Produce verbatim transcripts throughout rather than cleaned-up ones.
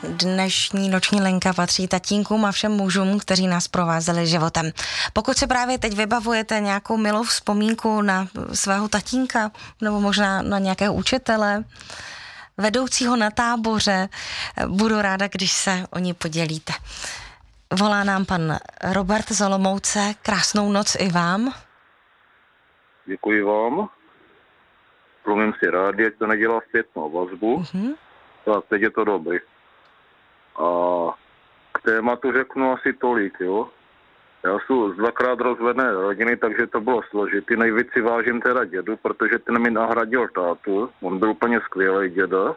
Dnešní noční linka patří tatínkům a všem mužům, kteří nás provázeli životem. Pokud si právě teď vybavujete nějakou milou vzpomínku na svého tatínka, nebo možná na nějakého učitele, vedoucího na táboře, budu ráda, když se o ní podělíte. Volá nám pan Robert z Olomouce. Krásnou noc i vám. Děkuji vám. Promím si rádi, ať to nedělá zpětnou vazbu. Mm-hmm. Tak, teď je to dobrý. A k tématu řeknu asi tolik, jo. Já jsem z dvakrát rozvedené rodiny, takže to bylo složitý. Nejvíc si vážím teda dědu, protože ten mi nahradil tátu. On byl úplně skvělý děda.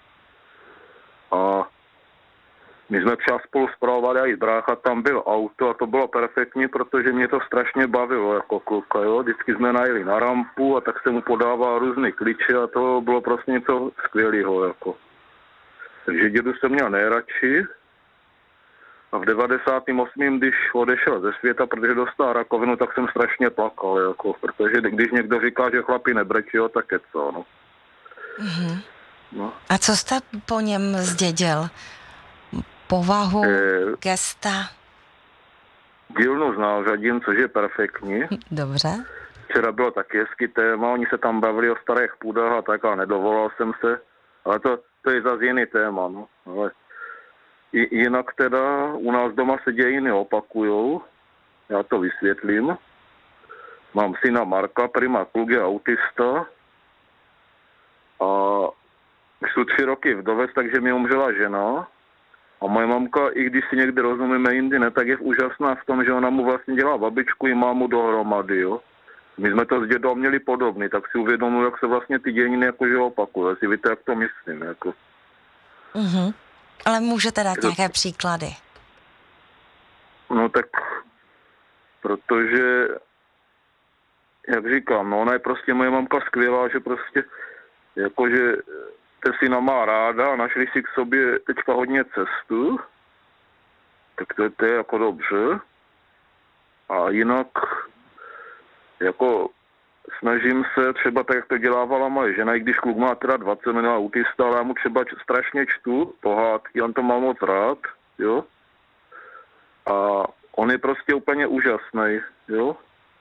A my jsme čas spolu spravovali a i brácha, tam byl auto a to bylo perfektní, protože mě to strašně bavilo jako kluka, jo. Vždycky jsme najeli na rampu a tak se mu podával různý klíče a to bylo prostě něco skvělého, jako. Takže dědu jsem měl nejradši a v devadesátém osmém když odešel ze světa, protože dostal rakovinu, tak jsem strašně plakal, jako, protože když někdo říká, že chlapi nebrečí, jo, tak je co, no. Mm-hmm. No. A co jste po něm zdědil? Povahu, e, gesta? Dílnu znal řadím, což je perfektní. Dobře. Včera bylo taky hezký téma, oni se tam bavili o starých půdách a tak a nedovolal jsem se, ale to, to je zase jiný téma, no. Ale jinak teda u nás doma se dějiny opakujou, já to vysvětlím. Mám syna Marka, prima kluk je autista a jsou tři roky vdovec, takže mi umřela žena. A moje mamka, i když si někdy rozumíme jindy ne, tak je úžasná v tom, že ona mu vlastně dělá babičku i mámu dohromady, jo. My jsme to s dědou měli podobný, tak si uvědomuji, jak se vlastně ty dějiny jakože opakují. Jestli víte, jak to myslím, jako. Mhm. Ale můžete dát to... nějaké příklady? No tak, protože, jak říkám, no ona je prostě moje mamka skvělá, že prostě, jakože te syna má ráda a našli si k sobě teďka hodně cestu, tak to, to je jako dobře. A jinak, jako snažím se třeba tak, jak to dělávala moje žena, i když kluk má teda dvacet minut autista, ale já mu třeba strašně čtu pohádky, on to má moc rád, jo. A on je prostě úplně úžasný, jo.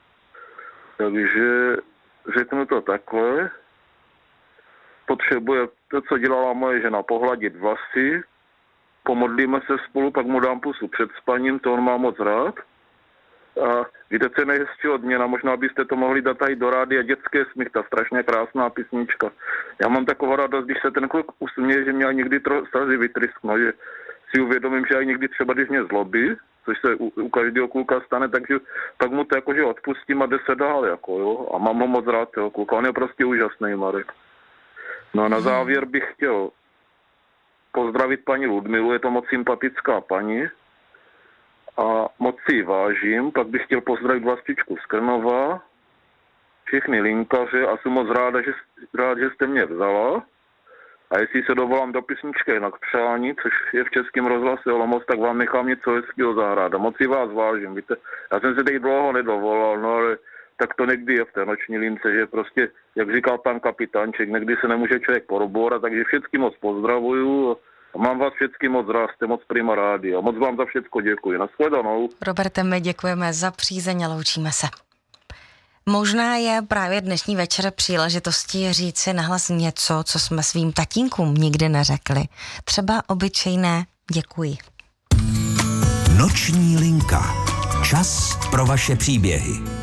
Takže řeknu to takhle. Potřebuje to, co dělala moje žena, pohladit vlasy, pomodlíme se spolu, pak mu dám pusu před spaním, to on má moc rád. A víte, co je nejhezčí odměna, možná byste to mohli dát i do rádia, Dětské smích, ta strašně krásná písnička. Já mám takovou radost, když se ten kluk usměje, že mě někdy slzy vytrysknou, že si uvědomím, že i někdy třeba, když mě zlobí, což se u, u každého kluka stane, takže tak mu to jakože odpustím a jde se dál, jako jo. A mám ho moc rád, toho kluka, on je prostě úžasný, Marek. No a na závěr bych chtěl pozdravit paní Ludmilu, je to moc sympatická paní a moc si ji vážím, pak bych chtěl pozdravit Vlastičku z Krnova, všechny linkaře a jsem moc ráda, že, rád, že jste mě vzala a jestli se dovolám do písničky na přání, což je v Českém rozhlase Olomouc, tak vám nechám něco hezkého zahrát a moc si vás vážím, víte, já jsem se teď dlouho nedovolal, no ale tak to někdy je v té noční lince, že prostě, jak říkal pan kapitánček, někdy se nemůže člověk porobourat, takže všechny moc pozdravuju a mám vás všechny moc rád, jste moc prima rádi a moc vám za všechno děkuji. Nashledanou. Roberte, my děkujeme za přízeň a loučíme se. Možná je právě dnešní večer příležitostí říci nahlas něco, co jsme svým tatínkům nikdy neřekli. Třeba obyčejné děkuji. Noční linka. Čas pro vaše příběhy.